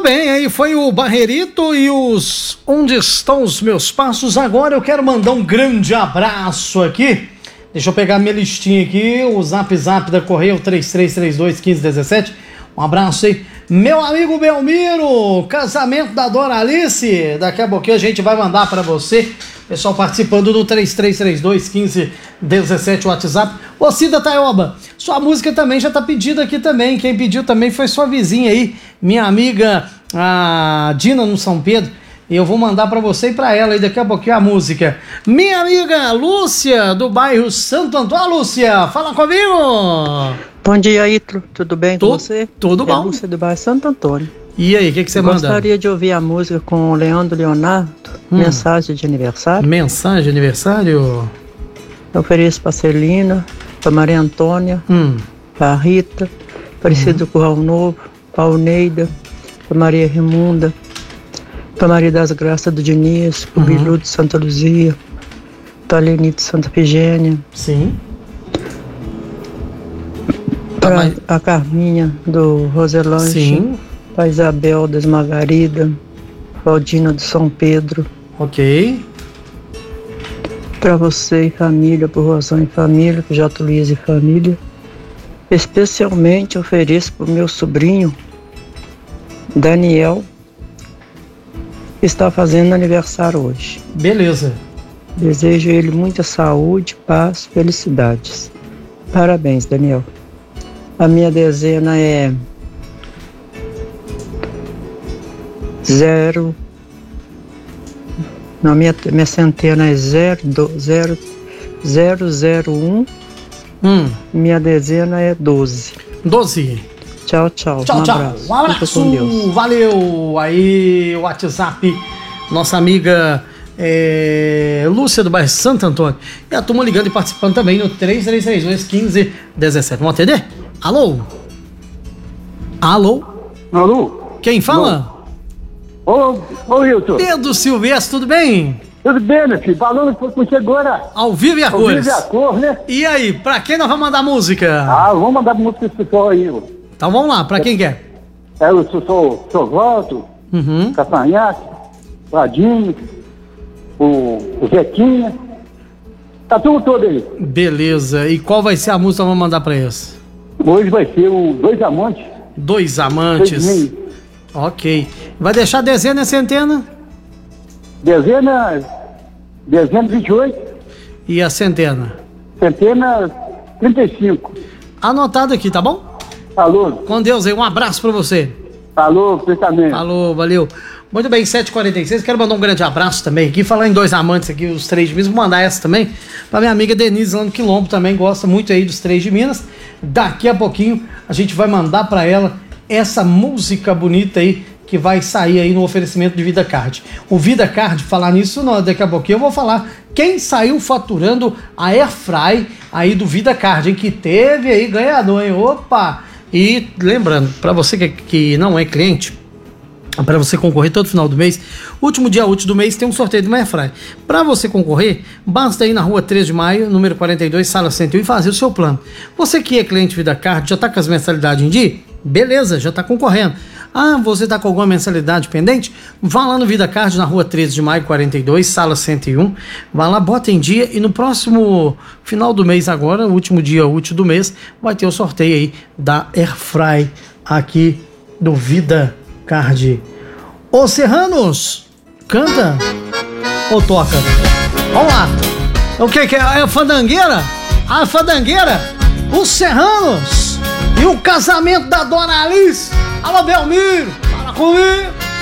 bem, aí foi o Barrerito e os Onde Estão os Meus Passos. Agora eu quero mandar um grande abraço aqui. Deixa eu pegar minha listinha aqui, o zap da Correio 3332-1517. Um abraço aí. Meu amigo Belmiro, casamento da Doralice. Daqui a pouquinho a gente vai mandar para você. Pessoal participando do 3332-1517 WhatsApp. Ô Cida Taioba, sua música também já tá pedida aqui também. Quem pediu também foi sua vizinha aí, minha amiga a Dina no São Pedro. E eu vou mandar para você e para ela aí daqui a pouquinho a música. Minha amiga Lúcia, do bairro Santo Antônio. Lúcia, fala comigo. Bom dia, Ítalo. Tudo bem com você? Tudo bom. Lúcia, do bairro Santo Antônio. E aí, o que você manda? Gostaria de ouvir a música com o Leandro Leonardo, Mensagem de Aniversário. Mensagem de aniversário? Eu ofereço para Celina, para Maria Antônia, para Rita, Aparecido Curral Novo, para Alneida, para Maria Rimunda, para Maria das Graças do Diniz, para o Bilu de Santa Luzia, para Lenite de Santa Efigênia. Sim. Para a Carminha do Roselanche. Sim. Para Isabel das Margarida, Valdina do São Pedro. Ok. Para você e família, para o Rosão e família, para o Jato Luiz e família. Especialmente ofereço para o meu sobrinho, Daniel, que está fazendo aniversário hoje. Beleza. Desejo a ele muita saúde, paz, felicidades. Parabéns, Daniel. A minha dezena é 0. Não, minha centena é 001. Minha dezena é 12. 12. Tchau, tchau. Tchau, tchau. Abraço. Um abraço. Valeu. Aí, o WhatsApp, nossa amiga Lúcia do bairro Santo Antônio. E a turma ligando e participando também no 3332-1517. Vamos atender? Alô? Alô? Alô? Quem fala? Ô Wilton. Pedro Silvestre, tudo bem? Tudo bem, meu filho? Falando com você agora. Ao vivo e a cores. Ao vivo e a cor, né? E aí, pra quem nós vamos mandar música? Vamos mandar música esse pessoal aí. Então vamos lá, pra quem quer? Eu sou Walter, Castanhaque, Vadinho, o Zequinha. Tá tudo todo aí. Beleza. E qual vai ser a música que vamos mandar pra eles? Hoje vai ser o Dois Amantes. Dois Amantes. Ok. Vai deixar dezena e centena? Dezena 28. E a centena? Centena 35. Anotado aqui, tá bom? Falou. Com Deus aí, um abraço pra você. Falou, perfeitamente. Falou, valeu. Muito bem, 7h46, quero mandar um grande abraço também aqui, falar em Dois Amantes aqui, os Três de Minas, vou mandar essa também pra minha amiga Denise lá no Quilombo, também gosta muito aí dos Três de Minas. Daqui a pouquinho a gente vai mandar pra ela essa música bonita aí, que vai sair aí no oferecimento de Vida Card. O Vida Card, falar nisso, não, daqui a pouquinho eu vou falar quem saiu faturando a Airfry aí do Vida Card, hein, que teve aí ganhador, hein, opa! E lembrando, para você que não é cliente, para você concorrer todo final do mês, último dia útil do mês tem um sorteio de uma Airfry. Para você concorrer, basta ir na rua 3 de maio, número 42, sala 101 e fazer o seu plano. Você que é cliente Vida Card, já tá com as mensalidades em dia? Beleza, já tá concorrendo. Você tá com alguma mensalidade pendente? Vá lá no Vida Card, na rua 13 de maio, 42, sala 101. Vá lá, bota em dia e no próximo final do mês agora, o último dia útil do mês, vai ter o sorteio aí da Airfry aqui do Vida Card. Ô Serranos, canta ou toca? Vamos lá. O que é? É a fandangueira? A fandangueira? Os Serranos e o casamento da Dona Alice. Alô, Belmiro, fala comigo.